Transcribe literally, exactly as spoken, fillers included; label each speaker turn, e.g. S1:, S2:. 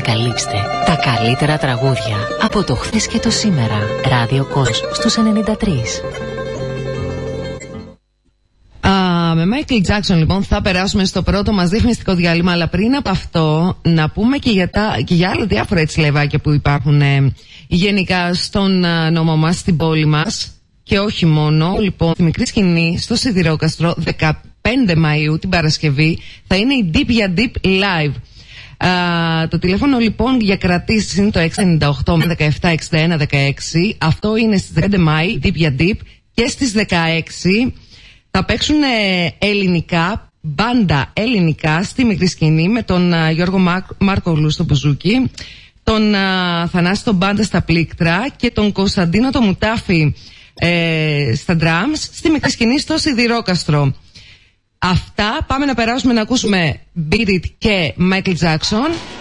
S1: Ανακαλύψτε τα καλύτερα τραγούδια από το χθες και το σήμερα. Ράδιο Κος στους ενενήντα τρία.
S2: Uh, με Michael Jackson λοιπόν θα περάσουμε στο πρώτο μας διαφημιστικό διάλειμμα, αλλά πριν από αυτό να πούμε και για, τα, και για άλλα διάφορα έτσι λεβάκια που υπάρχουν ε, γενικά στον ε, νόμο μας, στην πόλη μας και όχι μόνο. Λοιπόν, στη μικρή σκηνή στο Σιδηρόκαστρο δεκαπέντε Μαΐου την Παρασκευή θα είναι η Deep για Deep Live. Uh, το τηλέφωνο λοιπόν για κρατήσεις είναι το έξι εννιά οκτώ δεκαεπτά εξήντα ένα δεκαέξι. Αυτό είναι στις δεκαπέντε Μαΐου, Deep για Deep, και στις δεκαέξι θα παίξουν ελληνικά, μπάντα ελληνικά στη μικρή σκηνή με τον uh, Γιώργο Μάρ, Μάρκογλου στο μπουζούκι, τον uh, Θανάση τον Μπάντα στα πλήκτρα και τον Κωνσταντίνο το Μουτάφι ε, στα drums στη μικρή σκηνή στο Σιδηρόκαστρο. Αυτά, πάμε να περάσουμε να ακούσουμε Beat It και Michael Jackson.